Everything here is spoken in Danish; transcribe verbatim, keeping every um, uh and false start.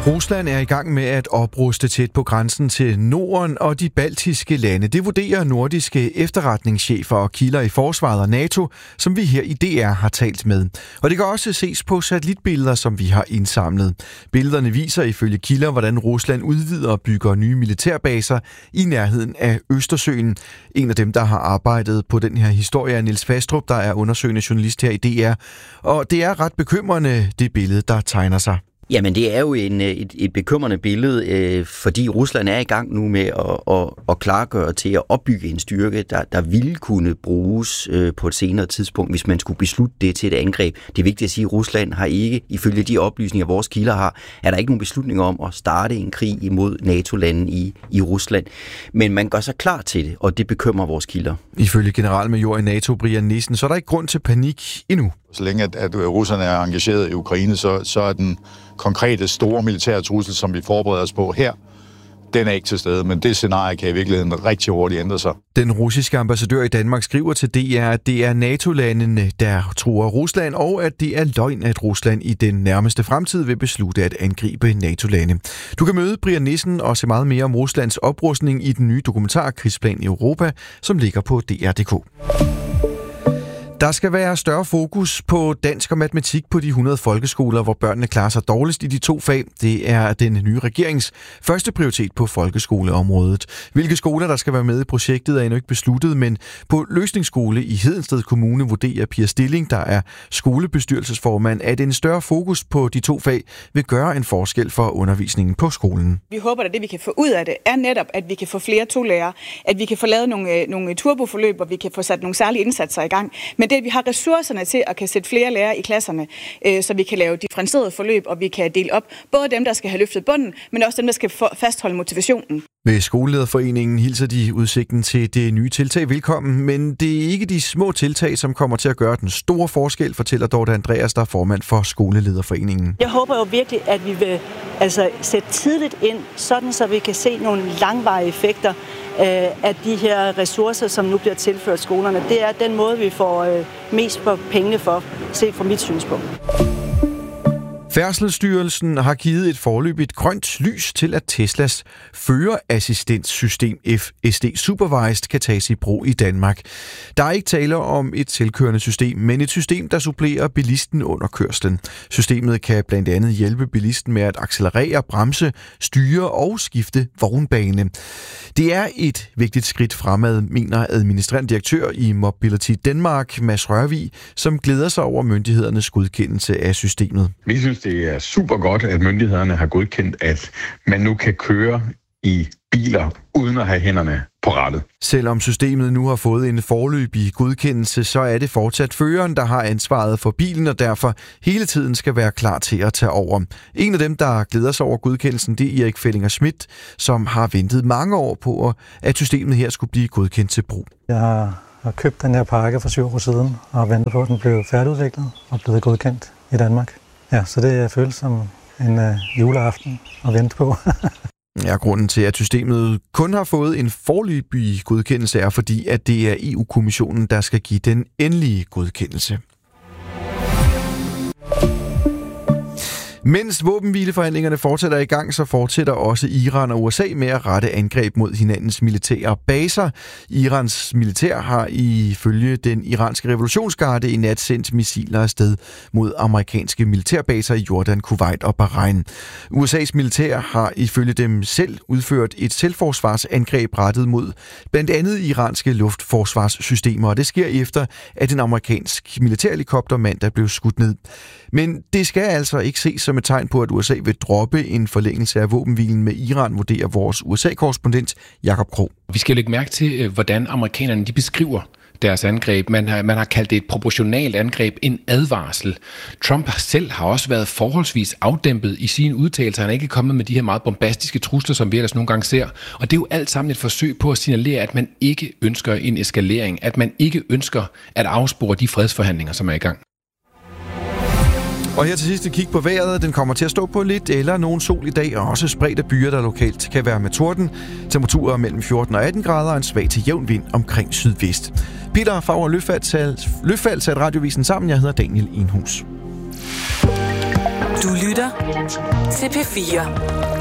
Rusland er i gang med at opruste tæt på grænsen til Norden og de baltiske lande. Det vurderer nordiske efterretningschefer og kilder i forsvaret og NATO, som vi her i D R har talt med. Og det kan også ses på satellitbilleder, som vi har indsamlet. Billederne viser ifølge kilder, hvordan Rusland udvider og bygger nye militærbaser i nærheden af Østersøen. En af dem, der har arbejdet på den her historie, er Niels Fastrup, der er undersøgende journalist her i D R. Og det er ret bekymrende, det billede, der tegner sig. Jamen, det er jo en, et, et bekymrende billede, øh, fordi Rusland er i gang nu med at, at, at klargøre til at opbygge en styrke, der, der ville kunne bruges øh, på et senere tidspunkt, hvis man skulle beslutte det til et angreb. Det er vigtigt at sige, at Rusland har ikke, ifølge de oplysninger, vores kilder har, er der ikke nogen beslutninger om at starte en krig imod NATO-lande i, i Rusland. Men man gør sig klar til det, og det bekymrer vores kilder. Ifølge generalmajor i NATO, Brian Nissen, så er der ikke grund til panik endnu. Så længe at, at russerne er engageret i Ukraine, så, så er den konkrete store militære trussel, som vi forbereder os på her, den er ikke til stede, men det scenarie kan i virkeligheden rigtig hurtigt ændre sig. Den russiske ambassadør i Danmark skriver til D R, at det er NATO-landene, der truer Rusland, og at det er løgn, at Rusland i den nærmeste fremtid vil beslutte at angribe NATO-lande. Du kan møde Brian Nissen og se meget mere om Ruslands oprustning i den nye dokumentar Krigsplan i Europa, som ligger på D R punktum d k. Der skal være større fokus på dansk og matematik på de hundrede folkeskoler, hvor børnene klarer sig dårligst i de to fag. Det er den nye regerings første prioritet på folkeskoleområdet. Hvilke skoler, der skal være med i projektet, er endnu ikke besluttet, men på Løsningsskole i Hedensted Kommune vurderer Pia Stilling, der er skolebestyrelsesformand, at en større fokus på de to fag vil gøre en forskel for undervisningen på skolen. Vi håber, at det, vi kan få ud af det, er netop, at vi kan få flere tolærere, at vi kan få lavet nogle, nogle turboforløb, hvor vi kan få sat nogle særlige indsatser i gang. Men det, at vi har ressourcerne til at kan sætte flere lærere i klasserne, øh, så vi kan lave differentierede forløb, og vi kan dele op både dem, der skal have løftet bunden, men også dem, der skal fastholde motivationen. Ved Skolelederforeningen hilser de udsigten til det nye tiltag velkommen, men det er ikke de små tiltag, som kommer til at gøre den store forskel, fortæller Dorte Andreas, der er formand for Skolelederforeningen. Jeg håber jo virkelig, at vi vil altså, sætte tidligt ind, sådan så vi kan se nogle langvarige effekter af de her ressourcer, som nu bliver tilført skolerne. Det er den måde, vi får mest på pengene for, set fra mit synspunkt. Færdselsstyrelsen har givet et foreløbigt grønt lys til, at Teslas førerassistenssystem F S D Supervised kan tages i brug i Danmark. Der er ikke tale om et selvkørende system, men et system, der supplerer bilisten under kørslen. Systemet kan blandt andet hjælpe bilisten med at accelerere, bremse, styre og skifte vognbane. Det er et vigtigt skridt fremad, mener administrerende direktør i Mobility Denmark, Mads Rørvig, som glæder sig over myndighedernes godkendelse af systemet. Vi synes, det er super godt, at myndighederne har godkendt, at man nu kan køre i biler uden at have hænderne på rattet. Selvom systemet nu har fået en foreløbig godkendelse, så er det fortsat føreren, der har ansvaret for bilen, og derfor hele tiden skal være klar til at tage over. En af dem, der glæder sig over godkendelsen, det er Erik Fellinger Schmidt, som har ventet mange år på, at systemet her skulle blive godkendt til brug. Jeg har købt den her pakke for syv år siden, og ventet på, at den blev færdigudviklet og blevet godkendt i Danmark. Ja, så det føles som en øh, juleaften at vente på. Ja, grunden til, at systemet kun har fået en foreløbig godkendelse, er fordi, at det er E U-kommissionen, der skal give den endelige godkendelse. Mens våbenhvileforhandlingerne fortsætter i gang, så fortsætter også Iran og U S A med at rette angreb mod hinandens militære baser. Irans militær har ifølge den iranske revolutionsgarde i nat sendt missiler afsted mod amerikanske militærbaser i Jordan, Kuwait og Bahrain. U S A's militær har ifølge dem selv udført et selvforsvarsangreb rettet mod blandt andet iranske luftforsvarssystemer, og det sker efter, at en amerikansk militærhelikopter mandag blev skudt ned. Men det skal altså ikke ses som et tegn på, at U S A vil droppe en forlængelse af våbenhvilen med Iran, vurderer vores U S A-korrespondent Jakob Krog. Vi skal lægge mærke til, hvordan amerikanerne de beskriver deres angreb. Man har, man har kaldt det et proportionalt angreb, en advarsel. Trump selv har også været forholdsvis afdæmpet i sine udtalelser. Han er ikke kommet med de her meget bombastiske trusler, som vi ellers nogle gange ser. Og det er jo alt sammen et forsøg på at signalere, at man ikke ønsker en eskalering, at man ikke ønsker at afspore de fredsforhandlinger, som er i gang. Og her til sidst et kig på vejret. Den kommer til at stå på lidt eller nogen sol i dag, og også spredte byer, der lokalt kan være med torden. Temperaturer mellem fjorten og atten grader og en svag til jævn vind omkring sydvest. Peter Favre Løfald satte Radiovisen sammen. Jeg hedder Daniel Enhus. Du lytter til P fire.